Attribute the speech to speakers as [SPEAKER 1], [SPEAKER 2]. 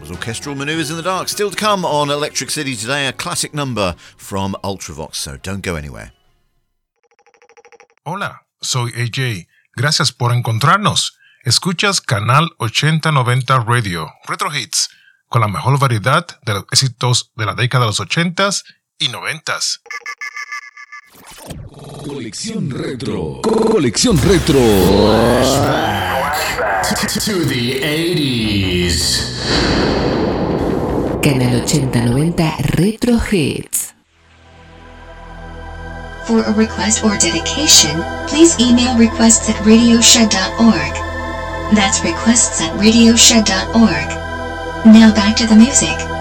[SPEAKER 1] was Orchestral Manoeuvres in the Dark. Still to come on Electric City today, a classic number from Ultravox, so don't go anywhere.
[SPEAKER 2] Hola, soy AJ. Gracias por encontrarnos. Escuchas Canal 8090 Radio, Retro Hits, con la mejor variedad de los éxitos de la década de los 80s y 90s.
[SPEAKER 3] Colección Retro. Colección Retro.
[SPEAKER 4] To the 80s.
[SPEAKER 5] Canal 8090 Retro Hits.
[SPEAKER 6] For a request or dedication, please email requests@radioshed.org. That's requests@radioshed.org. Now back to the music.